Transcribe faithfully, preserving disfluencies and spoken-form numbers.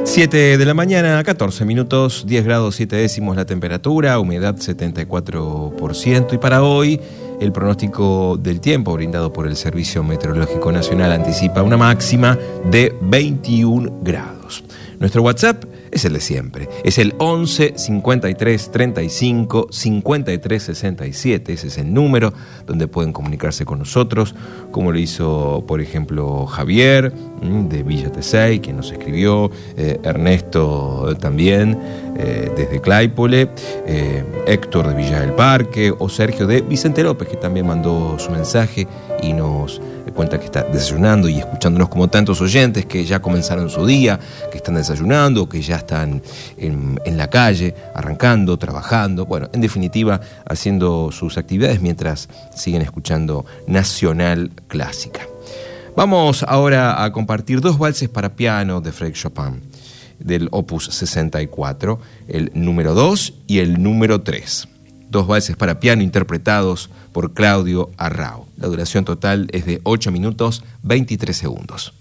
siete de la mañana, catorce minutos, diez grados siete décimos la temperatura, humedad setenta y cuatro por ciento. Y para hoy, el pronóstico del tiempo brindado por el Servicio Meteorológico Nacional anticipa una máxima de veintiún grados. Nuestro WhatsApp es el de siempre, es el once cincuenta y tres treinta y cinco cincuenta y tres sesenta y siete. Ese es el número donde pueden comunicarse con nosotros, como lo hizo, por ejemplo, Javier de Villa Tesey, quien nos escribió, eh, Ernesto también eh, desde Claypole, eh, Héctor de Villa del Parque, o Sergio de Vicente López, que también mandó su mensaje y nos cuenta que está desayunando y escuchándonos, como tantos oyentes que ya comenzaron su día, que están desayunando, que ya están en, en la calle, arrancando, trabajando, bueno, en definitiva, haciendo sus actividades mientras siguen escuchando Nacional Clásica. Vamos ahora a compartir dos valses para piano de Frédéric Chopin, del Opus sesenta y cuatro, el número dos y el número tres. Dos valses para piano interpretados por Claudio Arrau. La duración total es de ocho minutos veintitrés segundos.